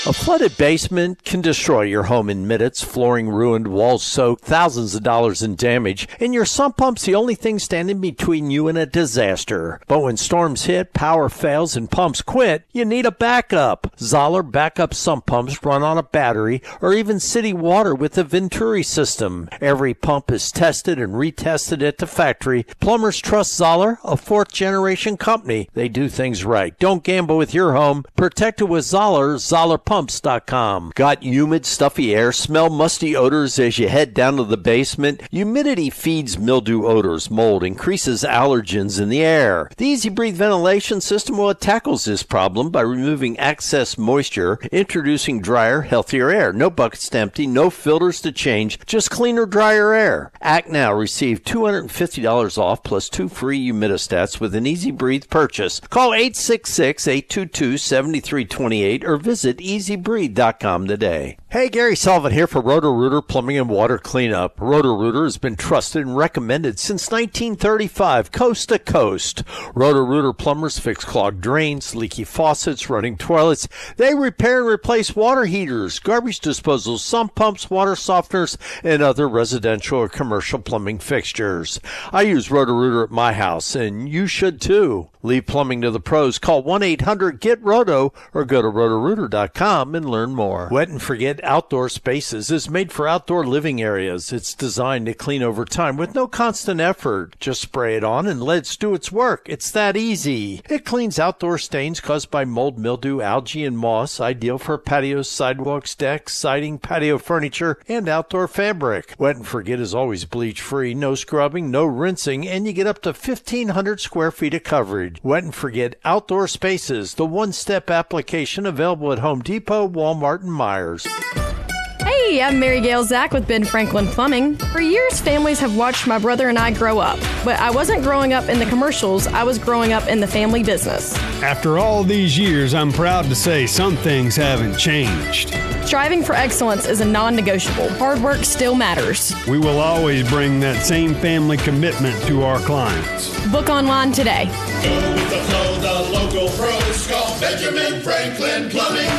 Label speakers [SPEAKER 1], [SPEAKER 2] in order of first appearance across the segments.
[SPEAKER 1] A flooded basement can destroy your home in minutes, flooring ruined, walls soaked, thousands of dollars in damage, and your sump pump's the only thing standing between you and a disaster. But when storms hit, power fails, and pumps quit, you need a backup. Zoller backup sump pumps run on a battery or even city water with the Venturi system. Every pump is tested and retested at the factory. Plumbers trust Zoller, a fourth-generation company. They do things right. Don't gamble with your home. Protect it with Zoller, ZollerPumps.com. Got humid, stuffy air, smell musty odors as you head down to the basement? Humidity feeds mildew odors, mold, increases allergens in the air. The Easy Breathe ventilation system tackles this problem by removing excess moisture, introducing drier, healthier air. No buckets to empty, no filters to change, just cleaner, drier air. Act now. Receive $250 off plus 2 free humidistats with an Easy Breathe purchase. Call 866-822-7328 or visit EasyBreathe.com today. Hey, Gary Sullivan here for Roto-Rooter Plumbing and Water Cleanup. Roto-Rooter has been trusted and recommended since 1935, coast to coast. Roto-Rooter plumbers fix clogged drains, leaky faucets, running toilets. They repair and replace water heaters, garbage disposals, sump pumps, water softeners, and other residential or commercial plumbing fixtures. I use Roto-Rooter at my house, and you should too. Leave plumbing to the pros. Call 1-800-GET-ROTO or go to rotorooter.com and learn more. Wet and Forget Outdoor Spaces is made for outdoor living areas. It's designed to clean over time with no constant effort. Just spray it on and let it do its work. It's that easy. It cleans outdoor stains caused by mold, mildew, algae, and moss, ideal for patios, sidewalks, decks, siding, patio furniture, and outdoor fabric. Wet and Forget is always bleach-free, no scrubbing, no rinsing, and you get up to 1,500 square feet of coverage. Wet and Forget Outdoor Spaces, the one-step application available at Home Depot, Walmart, and Myers.
[SPEAKER 2] Hey, I'm Mary Gail Zach with Ben Franklin Plumbing. For years, families have watched my brother and I grow up. But I wasn't growing up in the commercials, I was growing up in the family business.
[SPEAKER 3] After all these years, I'm proud to say some things haven't changed.
[SPEAKER 2] Striving for excellence is a non-negotiable. Hard work still matters.
[SPEAKER 3] We will always bring that same family commitment to our clients.
[SPEAKER 2] Book online today.
[SPEAKER 4] Go with the flow, the local pros call Benjamin Franklin Plumbing.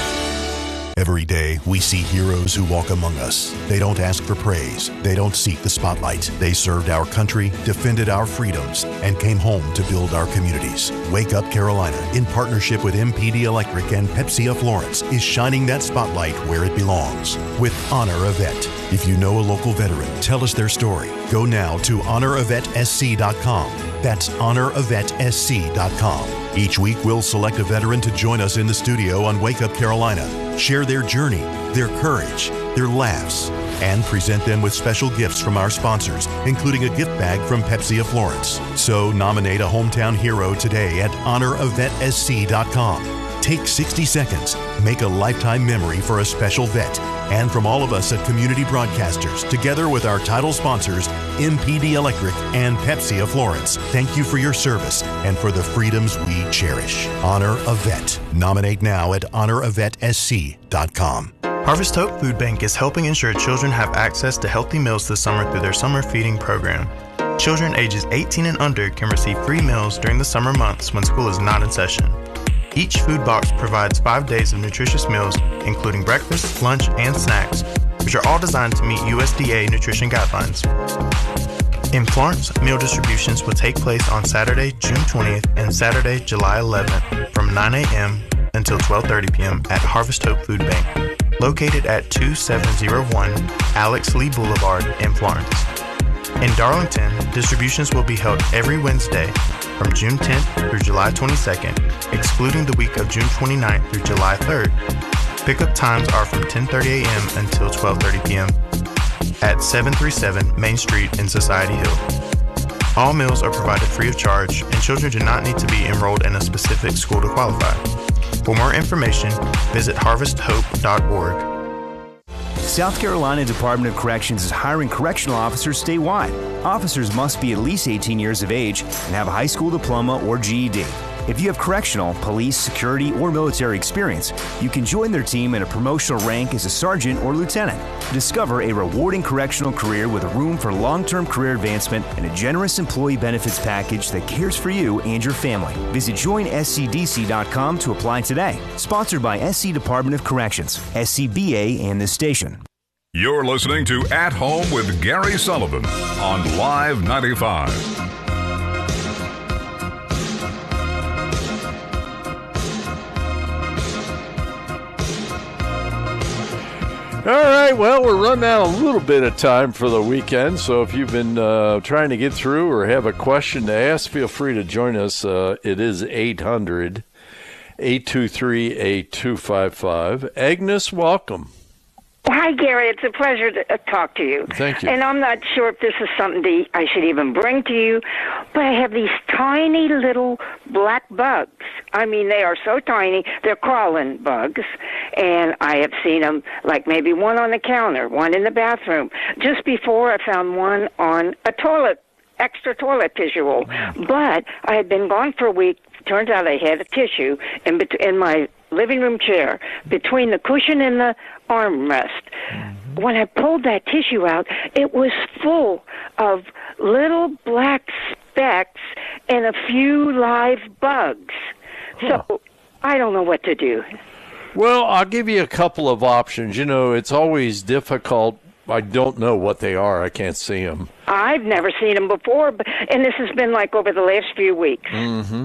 [SPEAKER 5] Every day, we see heroes who walk among us. They don't ask for praise. They don't seek the spotlight. They served our country, defended our freedoms, and came home to build our communities. Wake Up Carolina, in partnership with MPD Electric and Pepsi of Florence, is shining that spotlight where it belongs with Honor a Vet. If you know a local veteran, tell us their story. Go now to honoravetSC.com. That's honoravetSC.com. Each week, we'll select a veteran to join us in the studio on Wake Up Carolina, share their journey, their courage, their laughs, and present them with special gifts from our sponsors, including a gift bag from Pepsi of Florence. So nominate a hometown hero today at honoravetSC.com. Take 60 seconds, make a lifetime memory for a special vet. And from all of us at Community Broadcasters, together with our title sponsors, MPD Electric and Pepsi of Florence, thank you for your service and for the freedoms we cherish. Honor a Vet. Nominate now at honoravetSC.com.
[SPEAKER 6] Harvest Hope Food Bank is helping ensure children have access to healthy meals this summer through their summer feeding program. Children ages 18 and under can receive free meals during the summer months when school is not in session. Each food box provides 5 days of nutritious meals, including breakfast, lunch, and snacks, which are all designed to meet USDA nutrition guidelines. In Florence, meal distributions will take place on Saturday, June 20th and Saturday, July 11th from 9 a.m. until 12:30 p.m. at Harvest Hope Food Bank, located at 2701 Alex Lee Boulevard in Florence. In Darlington, distributions will be held every Wednesday from June 10th through July 22nd, excluding the week of June 29th through July 3rd. Pickup times are from 10:30 a.m. until 12:30 p.m. at 737 Main Street in Society Hill. All meals are provided free of charge, and children do not need to be enrolled in a specific school to qualify. For more information, visit harvesthope.org.
[SPEAKER 7] South Carolina Department of Corrections is hiring correctional officers statewide. Officers must be at least 18 years of age and have a high school diploma or GED. If you have correctional, police, security, or military experience, you can join their team in a promotional rank as a sergeant or lieutenant. Discover a rewarding correctional career with room for long-term career advancement and a generous employee benefits package that cares for you and your family. Visit joinscdc.com to apply today. Sponsored by SC Department of Corrections, SCBA, and this station.
[SPEAKER 8] You're listening to At Home with Gary Sullivan on Live 95.
[SPEAKER 1] All right, well, we're running out a little bit of time for the weekend, so if you've been trying to get through or have a question to ask, feel free to join us. It is 800-823-8255. Agnes, welcome.
[SPEAKER 9] Hi, Gary. It's a pleasure to talk to you.
[SPEAKER 1] Thank you.
[SPEAKER 9] And I'm not sure if this is something I should even bring to you, but I have these tiny little black bugs. I mean, they are so tiny. They're crawling bugs. And I have seen them, like maybe one on the counter, one in the bathroom. Just before, I found one on a toilet, extra toilet tissue roll. But I had been gone for a week. Turns out I had a tissue in my living room chair between the cushion and the armrest. When I pulled that tissue out, it was full of little black specks and a few live bugs. So I don't know what to do.
[SPEAKER 1] Well, I'll give you a couple of options. You know, it's always difficult. I don't know what they are. I can't see them.
[SPEAKER 9] I've never seen them before, and this has been like over the last few weeks.
[SPEAKER 1] Mm-hmm.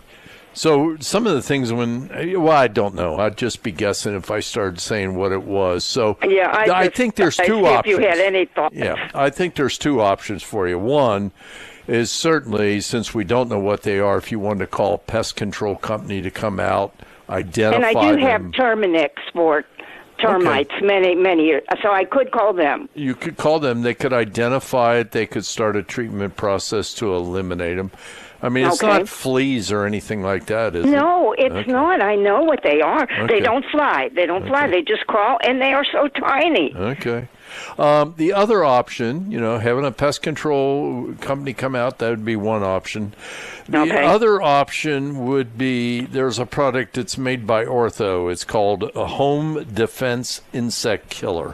[SPEAKER 1] So some of the things I don't know. I'd just be guessing if I started saying what it was. So
[SPEAKER 9] yeah,
[SPEAKER 1] I think there's two options.
[SPEAKER 9] If you had any thoughts.
[SPEAKER 1] Yeah, I think there's two options for you. One is certainly, since we don't know what they are, if you wanted to call a pest control company to come out, identify them.
[SPEAKER 9] And I do have Terminix for termites, many years, so I could call them.
[SPEAKER 1] You could call them. They could identify it. They could start a treatment process to eliminate them. I mean, it's not fleas or anything like that, is it?
[SPEAKER 9] No, it's not. I know what they are.
[SPEAKER 1] Okay.
[SPEAKER 9] They don't fly. They don't fly. They just crawl, and they are so tiny.
[SPEAKER 1] Okay. The other option, having a pest control company come out, that would be one option. The other option would be there's a product that's made by Ortho. It's called a Home Defense Insect Killer.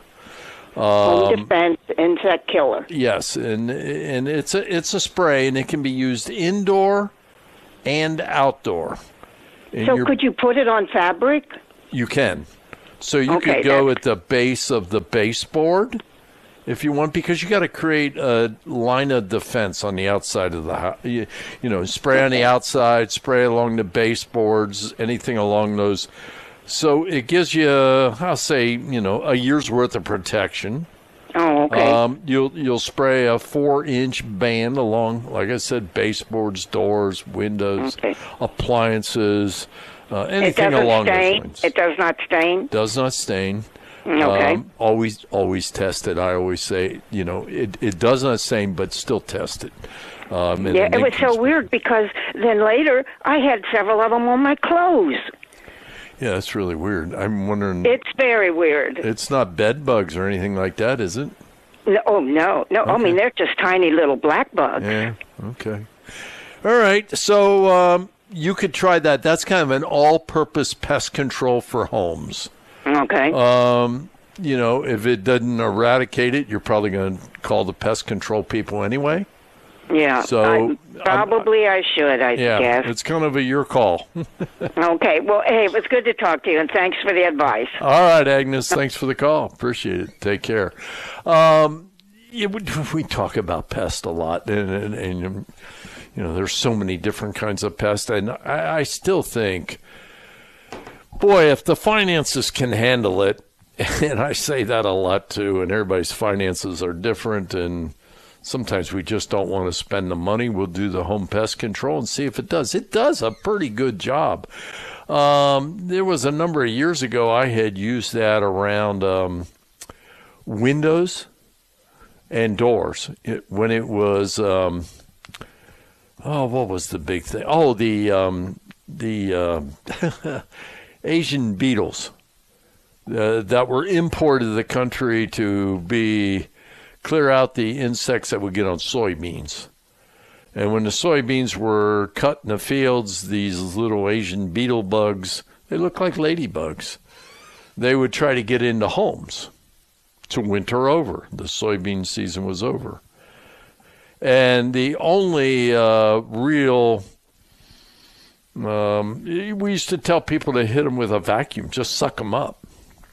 [SPEAKER 9] Home Defense Insect Killer.
[SPEAKER 1] Yes, and it's a spray, and it can be used indoor and outdoor.
[SPEAKER 9] So could you put it on fabric?
[SPEAKER 1] You can. So you could go at the base of the baseboard if you want, because you got to create a line of defense on the outside of the house. Spray on the outside, spray along the baseboards, anything along those. So it gives you, I'll say, a year's worth of protection.
[SPEAKER 9] Oh, okay.
[SPEAKER 1] You'll spray a 4-inch band along, like I said, baseboards, doors, windows, appliances, anything along those lines.
[SPEAKER 9] It does not stain?
[SPEAKER 1] Does not stain.
[SPEAKER 9] Okay.
[SPEAKER 1] Always test it. I always say, it does not stain, but still test it.
[SPEAKER 9] It was so weird because then later I had several of them on my clothes.
[SPEAKER 1] Yeah, that's really weird. I'm wondering.
[SPEAKER 9] It's very weird.
[SPEAKER 1] It's not bed bugs or anything like that, is it?
[SPEAKER 9] No. Okay. I mean, they're just tiny little black bugs.
[SPEAKER 1] Yeah, okay. All right, so you could try that. That's kind of an all-purpose pest control for homes.
[SPEAKER 9] Okay.
[SPEAKER 1] If it doesn't eradicate it, you're probably going to call the pest control people anyway.
[SPEAKER 9] Yeah,
[SPEAKER 1] so
[SPEAKER 9] I should, I guess.
[SPEAKER 1] It's kind of your call.
[SPEAKER 9] Okay, well, hey, it was good to talk to you, and thanks for the advice.
[SPEAKER 1] All right, Agnes, thanks for the call. Appreciate it. Take care. We talk about pests a lot, and there's so many different kinds of pests, and I still think, boy, if the finances can handle it, and I say that a lot too, and everybody's finances are different, and sometimes we just don't want to spend the money. We'll do the home pest control and see if it does. It does a pretty good job. There was a number of years ago I had used that around windows and doors. When it was, what was the big thing? Oh, the Asian beetles that were imported to the country to clear out the insects that would get on soybeans. And when the soybeans were cut in the fields, these little Asian beetle bugs, they look like ladybugs. They would try to get into homes to winter over. The soybean season was over. And the only real, we used to tell people to hit them with a vacuum, just suck them up.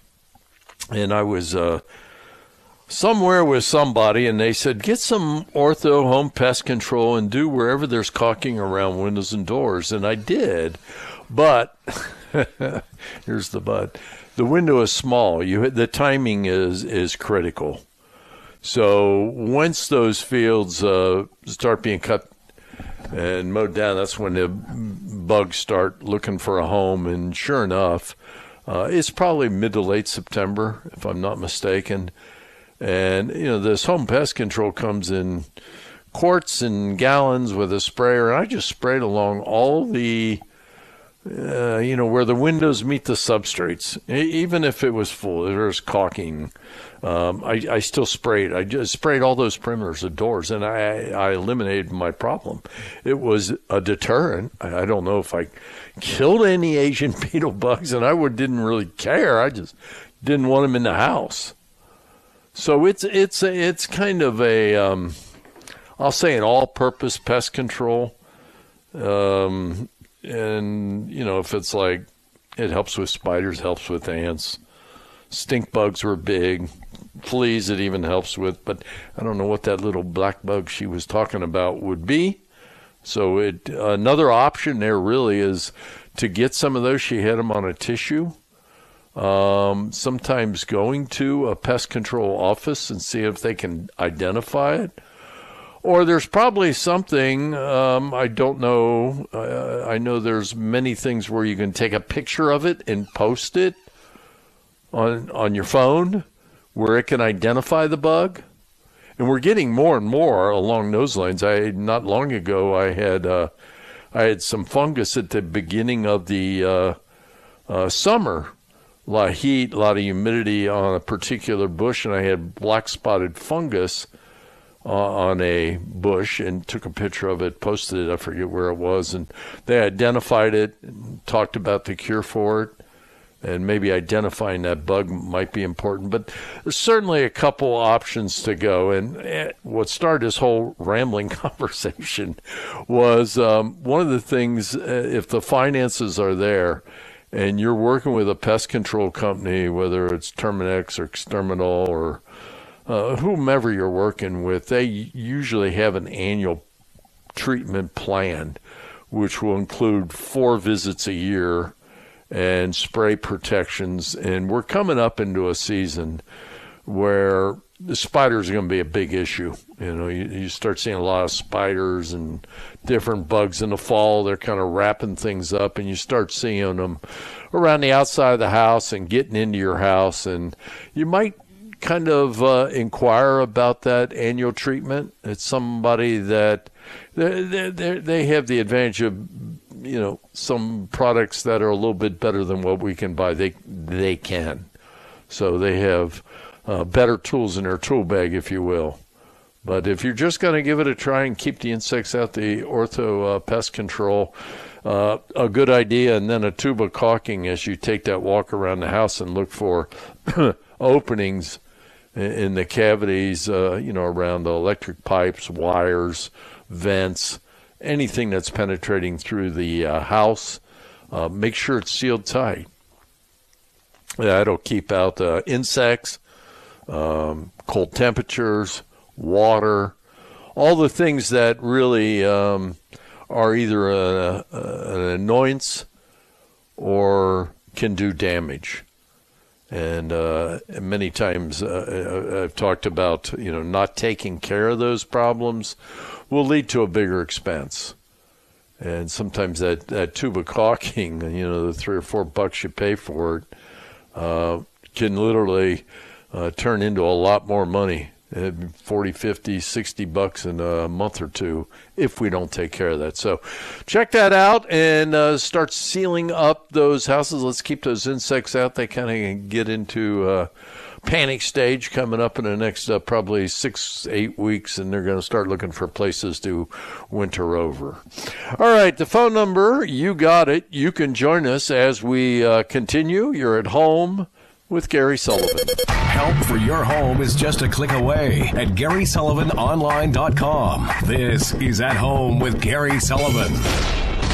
[SPEAKER 1] And I was somewhere with somebody, and they said, get some Ortho home pest control and do wherever there's caulking around windows and doors. And I did, but here's the but. The window is small. The timing is critical. So once those fields start being cut and mowed down, that's when the bugs start looking for a home. And sure enough, it's probably mid to late September, if I'm not mistaken. And, this home pest control comes in quarts and gallons with a sprayer. And I just sprayed along all the, where the windows meet the substrates. Even if it was full, if there was caulking, I still sprayed. I just sprayed all those perimeters of doors, and I eliminated my problem. It was a deterrent. I don't know if I killed any Asian beetle bugs, and I didn't really care. I just didn't want them in the house. So it's kind of a, I'll say an all-purpose pest control. And, if it's like, it helps with spiders, helps with ants. Stink bugs were big. Fleas it even helps with. But I don't know what that little black bug she was talking about would be. So another option there really is to get some of those. She had them on a tissue. Sometimes going to a pest control office and see if they can identify it. Or there's probably something, I don't know. I know there's many things where you can take a picture of it and post it on your phone where it can identify the bug. And we're getting more and more along those lines. Not long ago, I had some fungus at the beginning of the summer. A lot of heat, a lot of humidity on a particular bush, and I had black spotted fungus on a bush and took a picture of it, posted it, I forget where it was, and they identified it and talked about the cure for it, and maybe identifying that bug might be important. But there's certainly a couple options to go, and what started this whole rambling conversation was one of the things, if the finances are there, and you're working with a pest control company, whether it's Terminix or Exterminal or whomever you're working with, they usually have an annual treatment plan, which will include 4 visits a year and spray protections. And we're coming up into a season where the spiders are going to be a big issue. You start seeing a lot of spiders and different bugs in the fall. They're kind of wrapping things up, and you start seeing them around the outside of the house and getting into your house. And you might kind of inquire about that annual treatment. It's somebody that they have the advantage of, some products that are a little bit better than what we can buy. They can. So they have better tools in their tool bag, if you will. But if you're just going to give it a try and keep the insects out, the Ortho pest control, a good idea, and then a tube of caulking as you take that walk around the house and look for openings in the cavities, around the electric pipes, wires, vents, anything that's penetrating through the house. Make sure it's sealed tight. That'll keep out insects, cold temperatures, water, all the things that really are either an annoyance or can do damage. And many times I've talked about, not taking care of those problems will lead to a bigger expense. And sometimes that tube of caulking, the $3 or $4 you pay for it, can literally turn into a lot more money, $40, $50, $60 in a month or two if we don't take care of that. So check that out and start sealing up those houses. Let's keep those insects out. They kind of get into panic stage coming up in the next probably 6-8 weeks, and they're going to start looking for places to winter over. All right, the phone number, you got it. You can join us as we continue. You're at home with Gary Sullivan.
[SPEAKER 10] Help for your home is just a click away at GarySullivanOnline.com. This is At Home with Gary Sullivan.